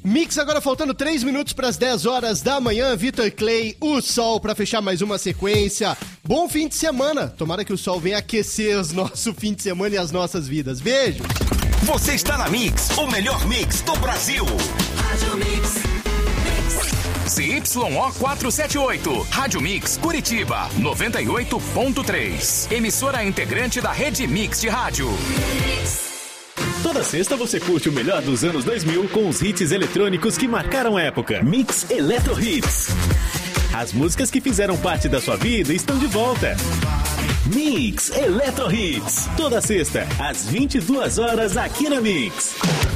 Mix agora faltando 3 minutos para as 10 horas da manhã. Vitor Clay, o sol, para fechar mais uma sequência. Bom fim de semana. Tomara que o sol venha aquecer o nosso fim de semana e as nossas vidas. Beijo. Você está na Mix, o melhor mix do Brasil. Rádio Mix. CYO 478, Rádio Mix Curitiba, 98.3. Emissora integrante da Rede Mix de Rádio. Toda sexta você curte o melhor dos anos 2000 com os hits eletrônicos que marcaram a época. Mix Eletro Hits. As músicas que fizeram parte da sua vida estão de volta. Mix Eletro Hits. Toda sexta, às 22 horas aqui na Mix.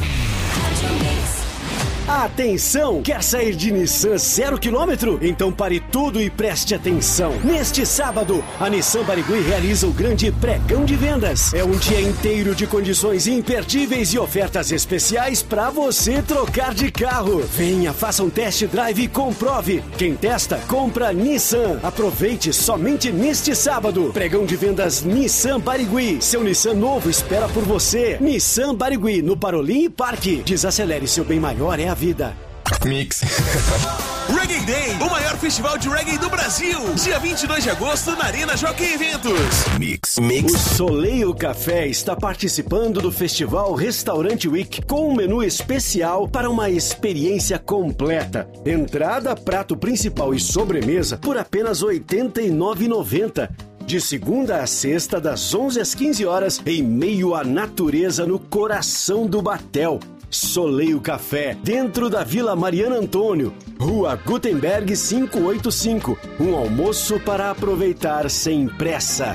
Atenção! Quer sair de Nissan 0 km? Então pare tudo e preste atenção. Neste sábado, a Nissan Barigui realiza o grande pregão de vendas. É um dia inteiro de condições imperdíveis e ofertas especiais para você trocar de carro. Venha, faça um test drive e comprove. Quem testa, compra Nissan. Aproveite somente neste sábado. Pregão de vendas Nissan Barigui. Seu Nissan novo espera por você. Nissan Barigui, no Parolim e Parque. Desacelere, seu bem maior é a vida. Mix. Reggae Day, o maior festival de reggae do Brasil. Dia 22 de agosto na Arena Jockey Eventos. Mix. O Soleil Café está participando do festival Restaurant Week com um menu especial para uma experiência completa. Entrada, prato principal e sobremesa por apenas R$ 89,90. De segunda a sexta, das 11 às 15 horas, em meio à natureza no coração do Batel. Soleil Café, dentro da Vila Mariano Antônio, Rua Gutenberg 585. Um almoço para aproveitar sem pressa.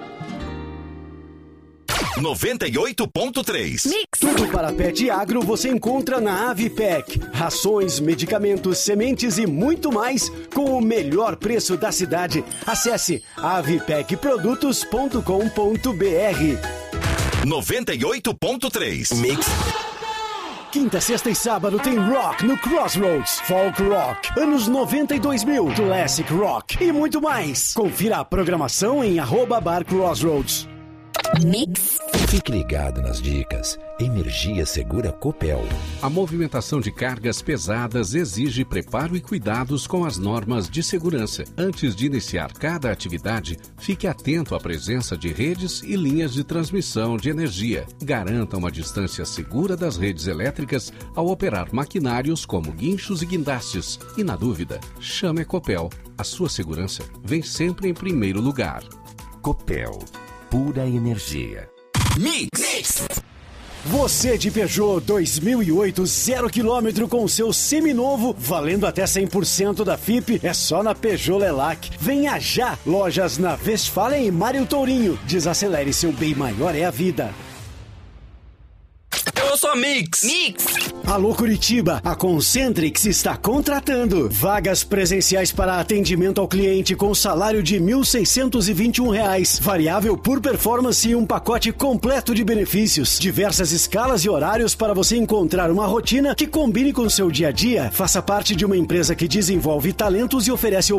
98.3. Mix. Tudo para pet e agro você encontra na Avipec. Rações, medicamentos, sementes e muito mais com o melhor preço da cidade. Acesse avipecprodutos.com.br. 98.3. Mix. Quinta, sexta e sábado tem rock no Crossroads. Folk Rock, anos 90 e 2000, Classic Rock e muito mais. Confira a programação em @barcrossroads. Mix. Fique ligado nas dicas. Energia Segura Copel. A movimentação de cargas pesadas exige preparo e cuidados com as normas de segurança. Antes de iniciar cada atividade, fique atento à presença de redes e linhas de transmissão de energia. Garanta uma distância segura das redes elétricas ao operar maquinários como guinchos e guindastes. E na dúvida, chame a Copel. A sua segurança vem sempre em primeiro lugar. Copel. Pura energia. Mix. Você de Peugeot 2008 0 km com seu seminovo, valendo até 100% da FIP, é só na Peugeot Lelac. Venha já! Lojas na Westfalen e Mário Tourinho. Desacelere, seu bem maior é a vida. Eu sou a Mix. Alô Curitiba, a Concentrix está contratando. Vagas presenciais para atendimento ao cliente com salário de R$ 1.621, variável por performance e um pacote completo de benefícios. Diversas escalas e horários para você encontrar uma rotina que combine com seu dia a dia. Faça parte de uma empresa que desenvolve talentos e oferece